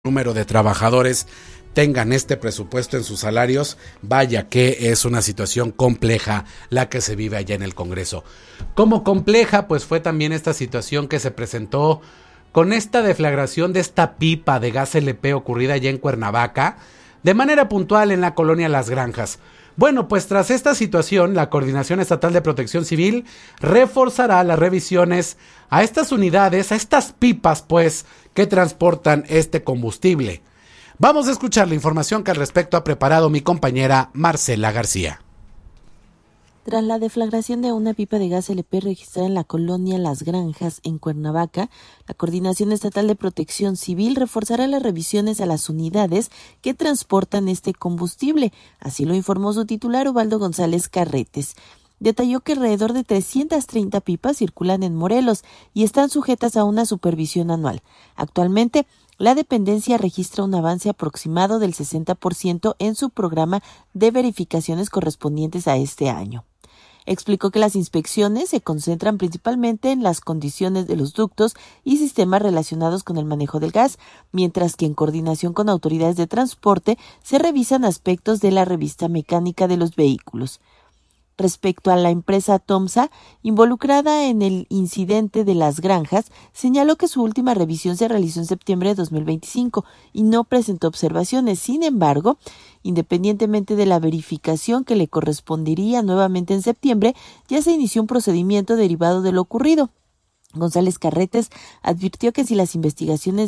número de trabajadores tengan este presupuesto en sus salarios, vaya que es una situación compleja la que se vive allá en el Congreso. Como compleja, pues fue también esta situación que se presentó con esta deflagración de esta pipa de gas LP ocurrida allá en Cuernavaca, de manera puntual en la colonia Las Granjas. Bueno, pues tras esta situación, la Coordinación Estatal de Protección Civil reforzará las revisiones a estas unidades, a estas pipas, pues, que transportan este combustible. Vamos a escuchar la información que al respecto ha preparado mi compañera Marcela García. Tras la deflagración de una pipa de gas LP registrada en la colonia Las Granjas, en Cuernavaca, la Coordinación Estatal de Protección Civil reforzará las revisiones a las unidades que transportan este combustible. Así lo informó su titular, Ubaldo González Carretes. Detalló que alrededor de 330 pipas circulan en Morelos y están sujetas a una supervisión anual. Actualmente, la dependencia registra un avance aproximado del 60% en su programa de verificaciones correspondientes a este año. Explicó que las inspecciones se concentran principalmente en las condiciones de los ductos y sistemas relacionados con el manejo del gas, mientras que en coordinación con autoridades de transporte se revisan aspectos de la revista mecánica de los vehículos. Respecto a la empresa Tomsa, involucrada en el incidente de Las Granjas, señaló que su última revisión se realizó en septiembre de 2025 y no presentó observaciones. Sin embargo, independientemente de la verificación que le correspondería nuevamente en septiembre, ya se inició un procedimiento derivado de lo ocurrido. González Carretes advirtió que si las investigaciones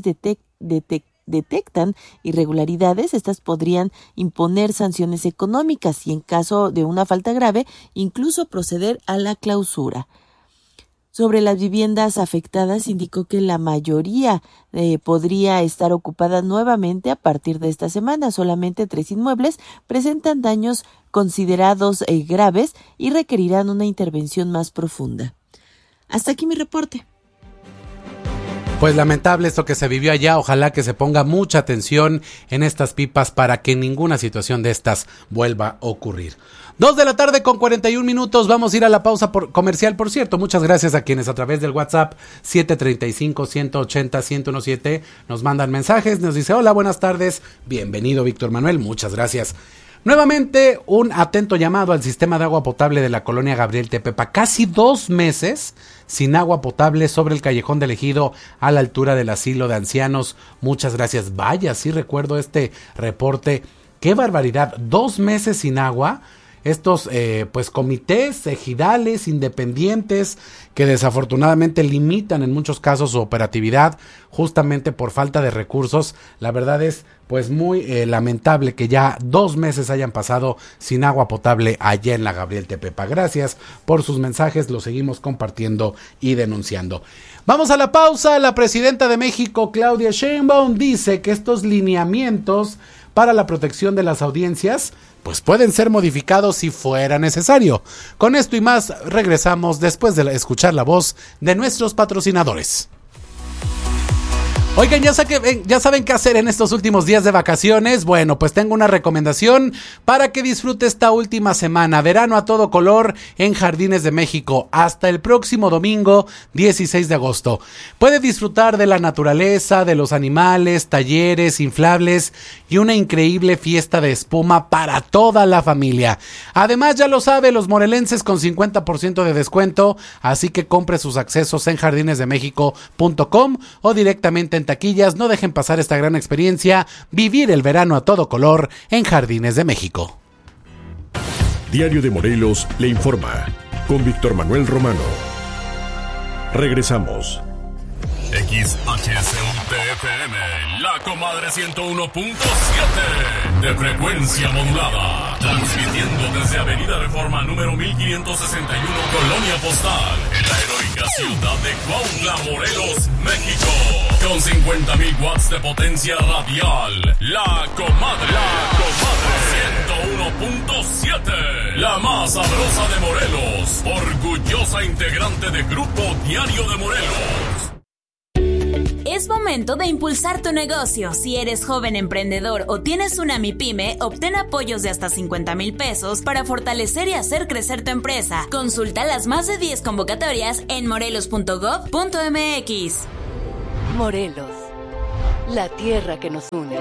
detectan irregularidades, estas podrían imponer sanciones económicas y, en caso de una falta grave, incluso proceder a la clausura. Sobre las viviendas afectadas, indicó que la mayoría podría estar ocupada nuevamente a partir de esta semana. Solamente 3 inmuebles presentan daños considerados graves y requerirán una intervención más profunda. Hasta aquí mi reporte. Pues lamentable esto que se vivió allá, ojalá que se ponga mucha atención en estas pipas para que ninguna situación de estas vuelva a ocurrir. 2:41 p.m, vamos a ir a la pausa comercial, por cierto, muchas gracias a quienes a través del WhatsApp 735-180-1017 nos mandan mensajes, nos dice hola, buenas tardes, bienvenido Víctor Manuel, muchas gracias. Nuevamente, un atento llamado al sistema de agua potable de la colonia Gabriel Tepepa. Casi 2 meses sin agua potable sobre el Callejón del Ejido a la altura del asilo de ancianos. Muchas gracias. Vaya, sí recuerdo este reporte. ¡Qué barbaridad! 2 meses sin agua. Estos pues comités ejidales independientes que desafortunadamente limitan en muchos casos su operatividad justamente por falta de recursos. La verdad es pues muy lamentable que ya 2 meses hayan pasado sin agua potable allá en la Gabriel Tepepa. Gracias por sus mensajes, los seguimos compartiendo y denunciando. Vamos a la pausa. La presidenta de México, Claudia Sheinbaum, dice que estos lineamientos para la protección de las audiencias pues pueden ser modificados si fuera necesario. Con esto y más regresamos después de escuchar la voz de nuestros patrocinadores. Oigan, ya saben qué hacer en estos últimos días de vacaciones. Bueno, pues tengo una recomendación para que disfrute esta última semana. Verano a todo color en Jardines de México hasta el próximo domingo 16 de agosto. Puede disfrutar de la naturaleza, de los animales, talleres, inflables y una increíble fiesta de espuma para toda la familia. Además, ya lo sabe, los morelenses con 50% de descuento, así que compre sus accesos en jardinesdemexico.com o directamente en taquillas. No dejen pasar esta gran experiencia, vivir el verano a todo color en Jardines de México. Diario de Morelos le informa con Víctor Manuel Romano. Regresamos. XHSUTFM, La Comadre 101.7 de frecuencia modulada, transmitiendo desde Avenida Reforma número 1561, Colonia Postal, en la heroica ciudad de Cuautla, Morelos, México, con 50,000 watts de potencia radial. La Comadre 101.7, la más sabrosa de Morelos, orgullosa integrante de Grupo Diario de Morelos. Es momento de impulsar tu negocio. Si eres joven emprendedor o tienes una MIPYME, obtén apoyos de hasta 50,000 pesos para fortalecer y hacer crecer tu empresa. Consulta las más de 10 convocatorias en morelos.gov.mx. Morelos. la tierra que nos une.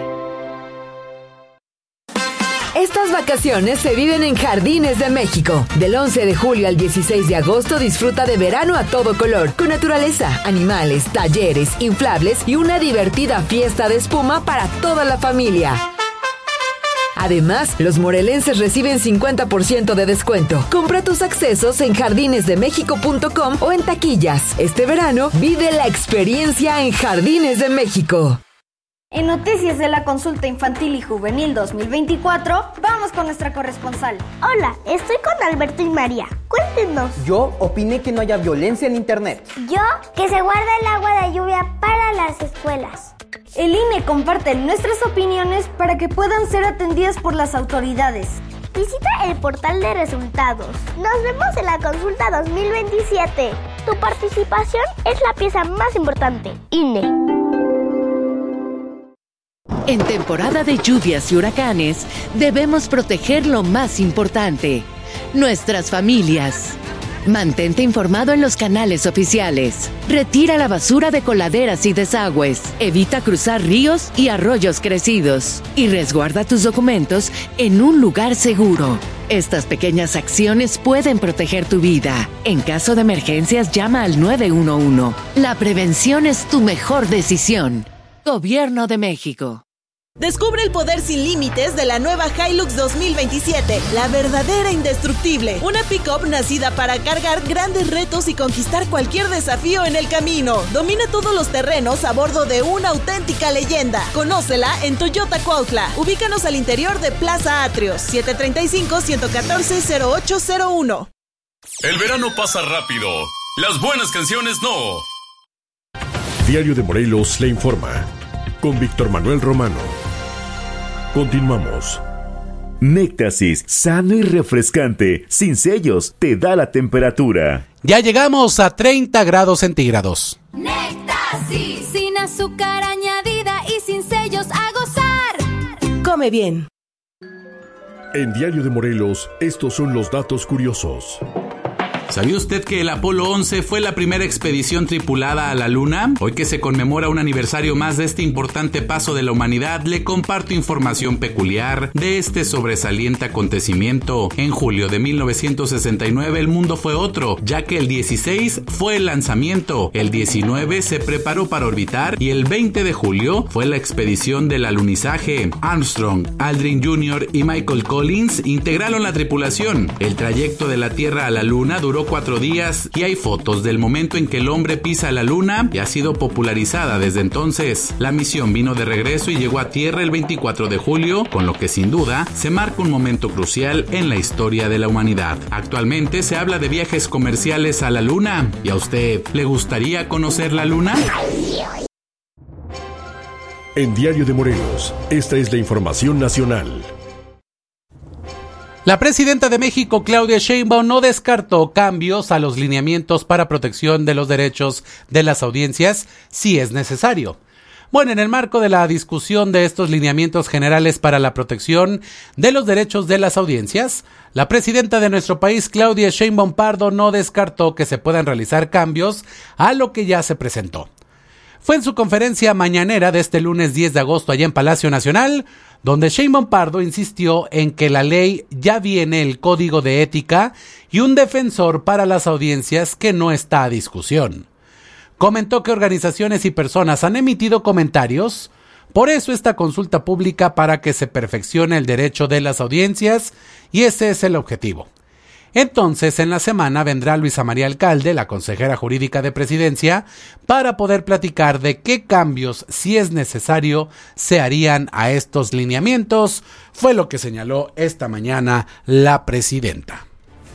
Estas vacaciones se viven en Jardines de México. Del 11 de julio al 16 de agosto disfruta de verano a todo color, con naturaleza, animales, talleres, inflables y una divertida fiesta de espuma para toda la familia. Además, los morelenses reciben 50% de descuento. Compra tus accesos en jardinesdemexico.com o en taquillas. Este verano, vive la experiencia en Jardines de México. En Noticias de la Consulta Infantil y Juvenil 2024, vamos con nuestra corresponsal. Hola, estoy con Alberto y María. Cuéntenos. Yo opiné que no haya violencia en internet. Yo, que se guarda el agua de lluvia para las escuelas. El INE comparte nuestras opiniones para que puedan ser atendidas por las autoridades. Visita el portal de resultados. Nos vemos en la consulta 2027. Tu participación es la pieza más importante. INE. En temporada de lluvias y huracanes, debemos proteger lo más importante, nuestras familias. Mantente informado en los canales oficiales. Retira la basura de coladeras y desagües. Evita cruzar ríos y arroyos crecidos. Y resguarda tus documentos en un lugar seguro. Estas pequeñas acciones pueden proteger tu vida. En caso de emergencias, llama al 911. La prevención es tu mejor decisión. Gobierno de México. Descubre el poder sin límites de la nueva Hilux 2027, la verdadera indestructible. Una pick-up nacida para cargar grandes retos y conquistar cualquier desafío en el camino. Domina todos los terrenos a bordo de una auténtica leyenda. Conócela en Toyota Cuautla. Ubícanos al interior de Plaza Atrios, 735-114-0801. El verano pasa rápido. Las buenas canciones no. Diario de Morelos le informa. Con Víctor Manuel Romano. Continuamos. Néctasis, sano y refrescante, sin sellos, te da la temperatura. Ya llegamos a 30 grados centígrados. Néctasis, sin azúcar añadida y sin sellos, a gozar. Come bien. En Diario de Morelos, estos son los datos curiosos. ¿Sabía usted que el Apolo 11 fue la primera expedición tripulada a la Luna? Hoy que se conmemora un aniversario más de este importante paso de la humanidad, le comparto información peculiar de este sobresaliente acontecimiento. En julio de 1969 el mundo fue otro, ya que el 16 fue el lanzamiento, el 19 se preparó para orbitar y el 20 de julio fue la expedición del alunizaje. Armstrong, Aldrin Jr. y Michael Collins integraron la tripulación. El trayecto de la Tierra a la Luna duró 4 días y hay fotos del momento en que el hombre pisa la luna y ha sido popularizada desde entonces. La misión vino de regreso y llegó a Tierra el 24 de julio, con lo que sin duda se marca un momento crucial en la historia de la humanidad. Actualmente se habla de viajes comerciales a la luna. ¿Y a usted le gustaría conocer la luna? En Diario de Morelos, esta es la información nacional. La presidenta de México, Claudia Sheinbaum, no descartó cambios a los lineamientos para protección de los derechos de las audiencias si es necesario. Bueno, en el marco de la discusión de estos lineamientos generales para la protección de los derechos de las audiencias, la presidenta de nuestro país, Claudia Sheinbaum Pardo, no descartó que se puedan realizar cambios a lo que ya se presentó. Fue en su conferencia mañanera de este lunes 10 de agosto allá en Palacio Nacional, donde Sheinbaum Pardo insistió en que la ley ya viene el código de ética y un defensor para las audiencias que no está a discusión. Comentó que organizaciones y personas han emitido comentarios, por eso esta consulta pública para que se perfeccione el derecho de las audiencias y ese es el objetivo. Entonces, en la semana vendrá Luisa María Alcalde, la consejera jurídica de Presidencia, para poder platicar de qué cambios, si es necesario, se harían a estos lineamientos, fue lo que señaló esta mañana la presidenta.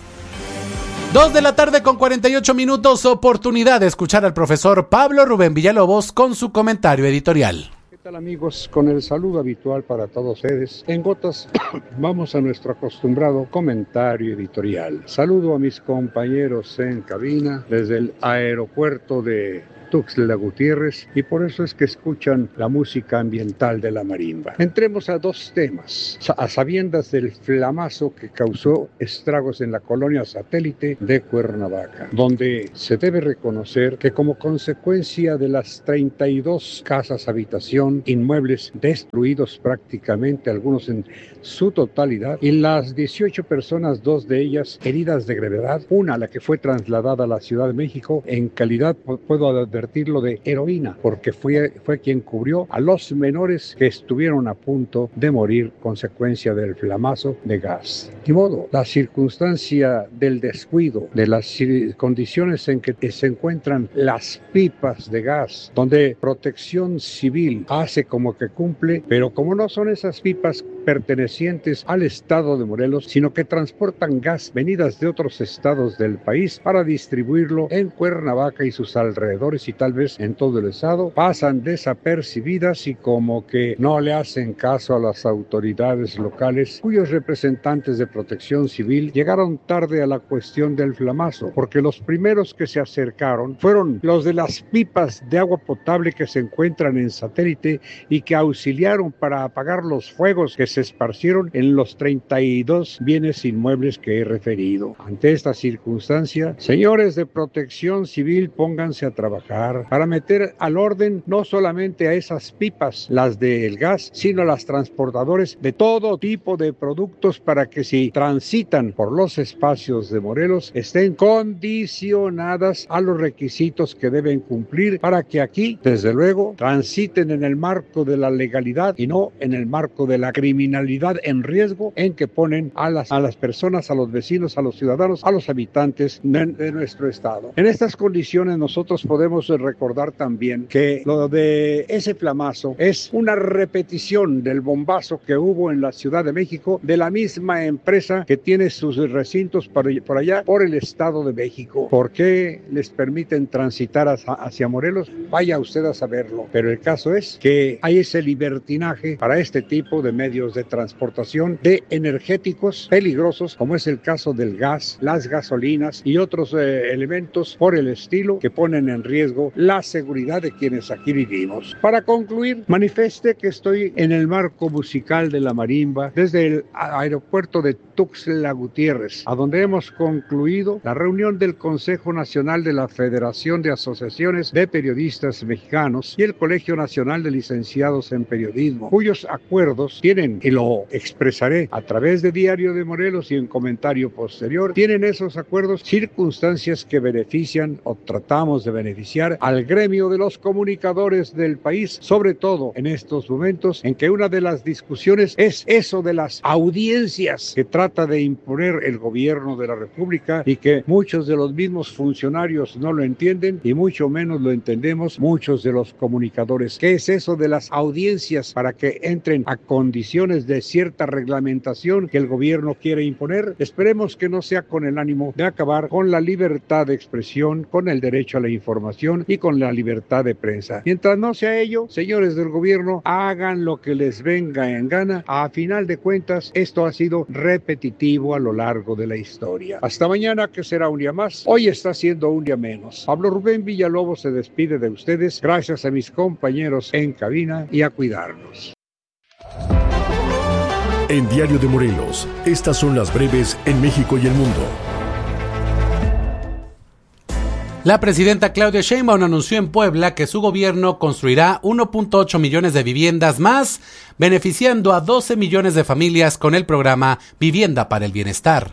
2:48 p.m, oportunidad de escuchar al profesor Pablo Rubén Villalobos con su comentario editorial. ¿Qué tal, amigos? Con el saludo habitual para todos ustedes, en gotas vamos a nuestro acostumbrado comentario editorial. Saludo a mis compañeros en cabina desde el aeropuerto de Tuxtla Gutiérrez y por eso es que escuchan la música ambiental de la marimba. Entremos a dos temas, a sabiendas del flamazo que causó estragos en la colonia satélite de Cuernavaca, donde se debe reconocer que como consecuencia de las 32 casas habitación son inmuebles destruidos prácticamente, algunos en su totalidad, y las 18 personas, 2 de ellas heridas de gravedad, una la que fue trasladada a la Ciudad de México en calidad, puedo advertirlo, de heroína, porque fue quien cubrió a los menores que estuvieron a punto de morir consecuencia del flamazo de gas. De modo, la circunstancia del descuido, de las condiciones en que se encuentran las pipas de gas, donde Protección Civil hace como que cumple, pero como no son esas pipas pertenecientes al estado de Morelos, sino que transportan gas venidas de otros estados del país para distribuirlo en Cuernavaca y sus alrededores y tal vez en todo el estado, pasan desapercibidas y como que no le hacen caso a las autoridades locales, cuyos representantes de Protección Civil llegaron tarde a la cuestión del flamazo, porque los primeros que se acercaron fueron los de las pipas de agua potable que se encuentran en Satélite y que auxiliaron para apagar los fuegos que se esparcieron en los 32 bienes inmuebles que he referido. Ante esta circunstancia, señores de Protección Civil, pónganse a trabajar para meter al orden no solamente a esas pipas, las del gas, sino a las transportadores de todo tipo de productos para que si transitan por los espacios de Morelos estén condicionadas a los requisitos que deben cumplir para que aquí, desde luego, transiten en el marco de la legalidad y no en el marco de la criminalidad en riesgo en que ponen a las personas, a los vecinos, a los ciudadanos, a los habitantes de nuestro estado. En estas condiciones nosotros podemos recordar también que lo de ese flamazo es una repetición del bombazo que hubo en la Ciudad de México de la misma empresa que tiene sus recintos por allá, por el Estado de México. ¿Por qué les permiten transitar hacia Morelos? Vaya usted a saberlo. Pero el caso es que hay ese libertinaje para este tipo de medios de transportación de energéticos peligrosos, como es el caso del gas, las gasolinas y otros elementos por el estilo que ponen en riesgo la seguridad de quienes aquí vivimos. Para concluir, manifieste que estoy en el marco musical de la marimba desde el aeropuerto de Tuxtla Gutiérrez, a donde hemos concluido la reunión del Consejo Nacional de la Federación de Asociaciones de Periodistas Mexicanos y el Colegio Nacional de Licenciados en Periodismo, cuyos acuerdos tienen, y lo expresaré a través de Diario de Morelos y en comentario posterior, tienen esos acuerdos circunstancias que benefician o tratamos de beneficiar al gremio de los comunicadores del país, sobre todo en estos momentos en que una de las discusiones es eso de las audiencias que trata de imponer el gobierno de la República y que muchos de los mismos funcionarios no lo entienden y mucho menos lo entendemos muchos de los comunicadores. ¿Qué es eso de las audiencias para que entren a condiciones de cierta reglamentación que el gobierno quiere imponer? Esperemos que no sea con el ánimo de acabar con la libertad de expresión, con el derecho a la información y con la libertad de prensa. Mientras no sea ello, señores del gobierno, hagan lo que les venga en gana. A final de cuentas, esto ha sido repetitivo a lo largo de la historia. Hasta mañana, que será un día más. Hoy está siendo un día menos. Pablo Rubén Villalobos se despide de ustedes. Gracias a mis compañeros en cabina y a cuidarnos. En Diario de Morelos, estas son las breves en México y el mundo. La presidenta Claudia Sheinbaum anunció en Puebla que su gobierno construirá 1.8 millones de viviendas más, beneficiando a 12 millones de familias con el programa Vivienda para el Bienestar.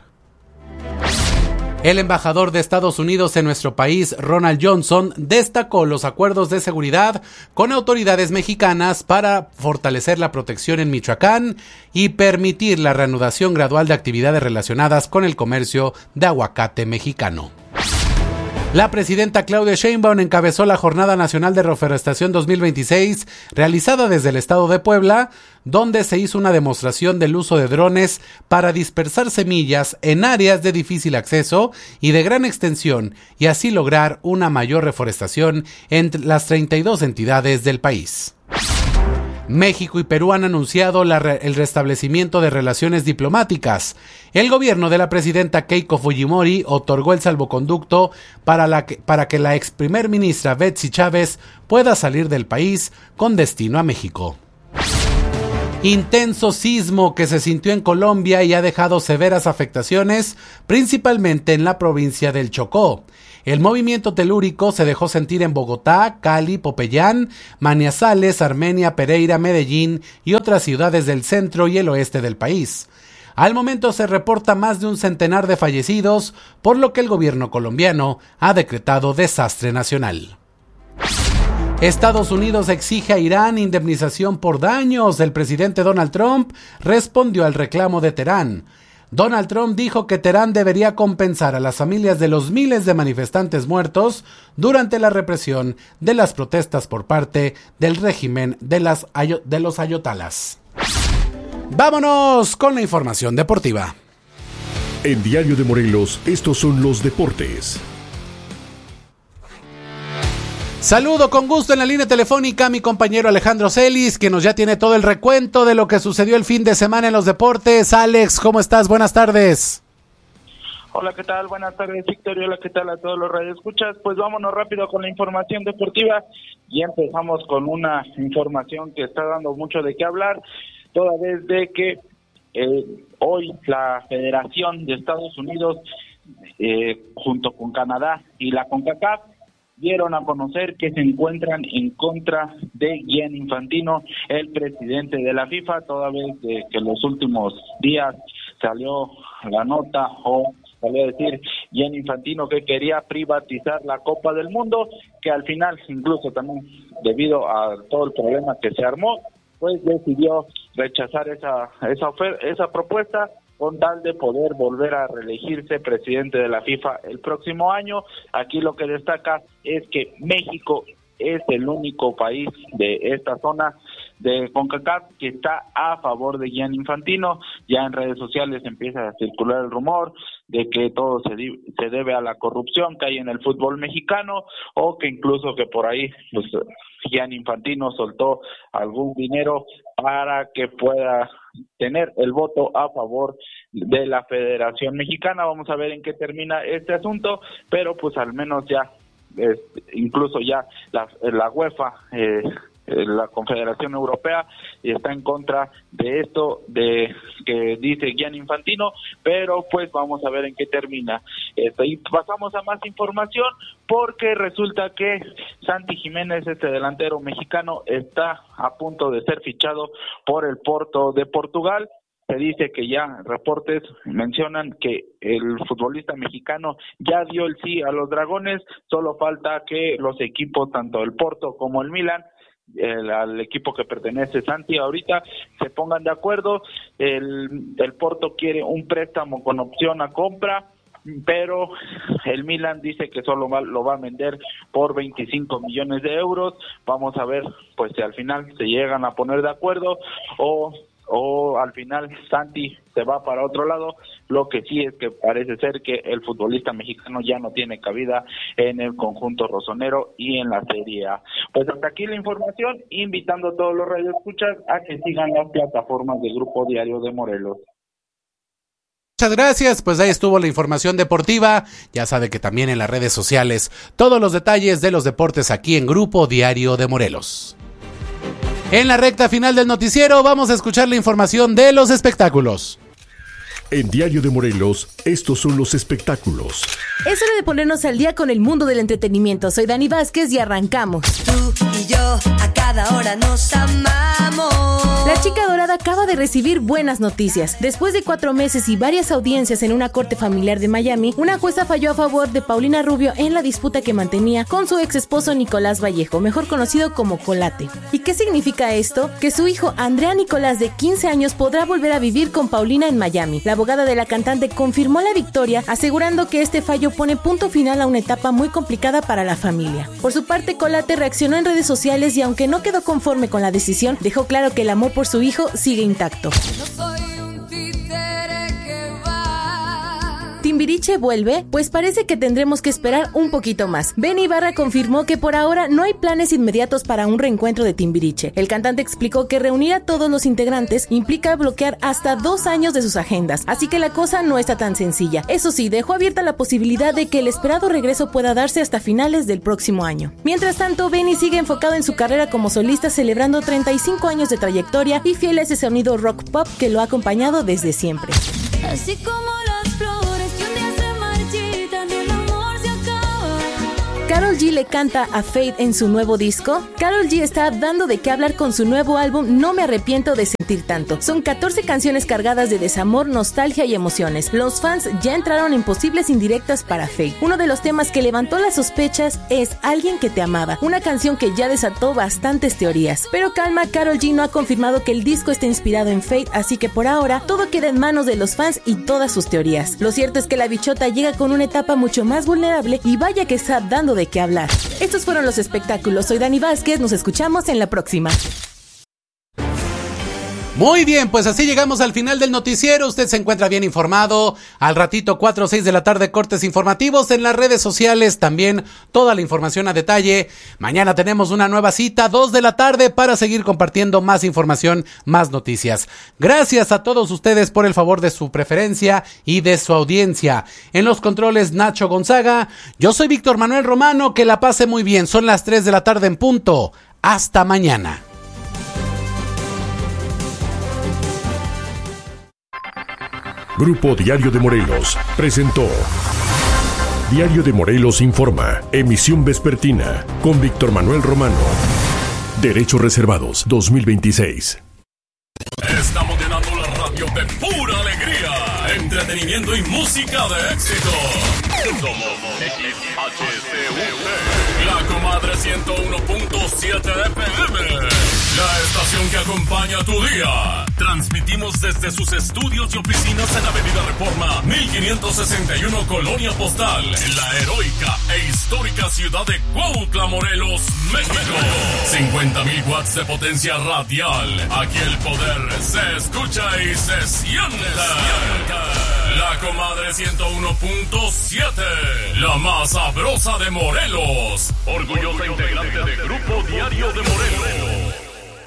El embajador de Estados Unidos en nuestro país, Ronald Johnson, destacó los acuerdos de seguridad con autoridades mexicanas para fortalecer la protección en Michoacán y permitir la reanudación gradual de actividades relacionadas con el comercio de aguacate mexicano. La presidenta Claudia Sheinbaum encabezó la Jornada Nacional de Reforestación 2026, realizada desde el estado de Puebla, donde se hizo una demostración del uso de drones para dispersar semillas en áreas de difícil acceso y de gran extensión, y así lograr una mayor reforestación entre las 32 entidades del país. México y Perú han anunciado el restablecimiento de relaciones diplomáticas. El gobierno de la presidenta Keiko Fujimori otorgó el salvoconducto para que la ex primer ministra Betsy Chávez pueda salir del país con destino a México. Intenso sismo que se sintió en Colombia y ha dejado severas afectaciones, principalmente en la provincia del Chocó. El movimiento telúrico se dejó sentir en Bogotá, Cali, Popayán, Manizales, Armenia, Pereira, Medellín y otras ciudades del centro y el oeste del país. Al momento se reporta más de un centenar de fallecidos, por lo que el gobierno colombiano ha decretado desastre nacional. Estados Unidos exige a Irán indemnización por daños. El presidente Donald Trump respondió al reclamo de Teherán. Donald Trump dijo que Teherán debería compensar a las familias de los miles de manifestantes muertos durante la represión de las protestas por parte del régimen de los ayatolas. Vámonos con la información deportiva. En Diario de Morelos, estos son los deportes. Saludo con gusto en la línea telefónica a mi compañero Alejandro Celis, que nos ya tiene todo el recuento de lo que sucedió el fin de semana en los deportes. Alex, ¿cómo estás? Buenas tardes. Hola, ¿qué tal? Buenas tardes, Víctor. Hola, ¿qué tal a todos los radioescuchas? Pues vámonos rápido con la información deportiva y empezamos con una información que está dando mucho de qué hablar, toda vez de que hoy la Federación de Estados Unidos, junto con Canadá y la CONCACAF, dieron a conocer que se encuentran en contra de Gianni Infantino, el presidente de la FIFA, toda vez que en los últimos días salió la nota o salió a decir Gianni Infantino que quería privatizar la Copa del Mundo, que al final, incluso también debido a todo el problema que se armó, pues decidió rechazar esa propuesta con tal de poder volver a reelegirse presidente de la FIFA el próximo año. Aquí lo que destaca es que México es el único país de esta zona de CONCACAF que está a favor de Gianni Infantino. Ya en redes sociales empieza a circular el rumor de que todo se debe a la corrupción que hay en el fútbol mexicano, o que incluso que por ahí pues Gianni Infantino soltó algún dinero para que pueda tener el voto a favor de la Federación Mexicana. Vamos a ver en qué termina este asunto, pero pues al menos ya incluso ya la UEFA, la Confederación Europea, está en contra de esto de que dice Gianni Infantino, pero pues vamos a ver en qué termina esto. Y pasamos a más información, porque resulta que Santi Jiménez, este delantero mexicano, está a punto de ser fichado por el Porto de Portugal. Se dice que ya reportes mencionan que el futbolista mexicano ya dio el sí a los Dragones, solo falta que los equipos, tanto el Porto como el Milan, al equipo que pertenece Santi ahorita, se pongan de acuerdo. El Porto quiere un préstamo con opción a compra, pero el Milan dice que solo lo va a vender por 25 millones de euros. Vamos a ver pues si al final se llegan a poner de acuerdo o al final Santi se va para otro lado. Lo que sí es que parece ser que el futbolista mexicano ya no tiene cabida en el conjunto rosonero y en la Serie A. Pues hasta aquí la información, invitando a todos los radioescuchas a que sigan las plataformas de Grupo Diario de Morelos. Muchas gracias, pues ahí estuvo la información deportiva. Ya sabe que también en las redes sociales todos los detalles de los deportes aquí en Grupo Diario de Morelos. En la recta final del noticiero vamos a escuchar la información de los espectáculos. En Diario de Morelos, estos son los espectáculos. Es hora de ponernos al día con el mundo del entretenimiento. Soy Dani Vázquez y arrancamos. Tú y yo a cada hora nos amamos. La chica dorada acaba de recibir buenas noticias. Después de 4 meses y varias audiencias en una corte familiar de Miami, una jueza falló a favor de Paulina Rubio en la disputa que mantenía con su ex esposo Nicolás Vallejo, mejor conocido como Colate. ¿Y qué significa esto? Que su hijo Andrea Nicolás, de 15 años, podrá volver a vivir con Paulina en Miami. La abogada de la cantante confirmó la victoria, asegurando que este fallo pone punto final a una etapa muy complicada para la familia. Por su parte, Colate reaccionó en redes sociales y, aunque no quedó conforme con la decisión, dejó claro que el amor por su hijo sigue intacto. ¿Timbiriche vuelve? Pues parece que tendremos que esperar un poquito más. Benny Ibarra confirmó que por ahora no hay planes inmediatos para un reencuentro de Timbiriche. El cantante explicó que reunir a todos los integrantes implica bloquear hasta 2 años de sus agendas, así que la cosa no está tan sencilla. Eso sí, dejó abierta la posibilidad de que el esperado regreso pueda darse hasta finales del próximo año. Mientras tanto, Benny sigue enfocado en su carrera como solista, celebrando 35 años de trayectoria y fiel a ese sonido rock pop que lo ha acompañado desde siempre. Así como las flores que un día se marchitan y el amor se acaba. ¿Karol G le canta a Feid en su nuevo disco? Karol G está dando de qué hablar con su nuevo álbum No me arrepiento de sentir tanto. Son 14 canciones cargadas de desamor, nostalgia y emociones. Los fans ya entraron en posibles indirectas para Feid. Uno de los temas que levantó las sospechas es Alguien que te amaba, una canción que ya desató bastantes teorías. Pero calma, Karol G no ha confirmado que el disco esté inspirado en Feid, así que por ahora todo queda en manos de los fans y todas sus teorías. Lo cierto es que la bichota llega con una etapa mucho más vulnerable y vaya que está dando de qué hablar. Estos fueron los espectáculos. Soy Dani Vázquez, nos escuchamos en la próxima. Muy bien, pues así llegamos al final del noticiero. Usted se encuentra bien informado. Al ratito, 4 o 6 de la tarde, cortes informativos en las redes sociales. También toda la información a detalle. Mañana tenemos una nueva cita, 2 de la tarde, para seguir compartiendo más información, más noticias. Gracias a todos ustedes por el favor de su preferencia y de su audiencia. En los controles, Nacho Gonzaga. Yo soy Víctor Manuel Romano. Que la pase muy bien. Son las 3 de la tarde en punto. Hasta mañana. Grupo Diario de Morelos presentó Diario de Morelos Informa, emisión vespertina, con Víctor Manuel Romano. Derechos reservados 2026. Estamos llenando la radio de pura alegría, entretenimiento y música de éxito. Somos XHCUT, la comadre 101.7 FM. La estación que acompaña tu día. Transmitimos desde sus estudios y oficinas en Avenida Reforma 1561, Colonia Postal, en la heroica e histórica ciudad de Cuautla, Morelos, México. 50,000 watts de potencia radial. Aquí el poder se escucha y se siente. La comadre 101.7, la más sabrosa de Morelos. Orgullosa integrante de Grupo Diario de Morelos.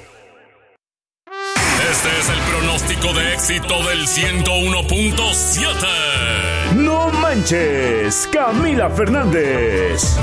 Este es el pronóstico de éxito del 101.7. ¡No manches! Camila Fernández.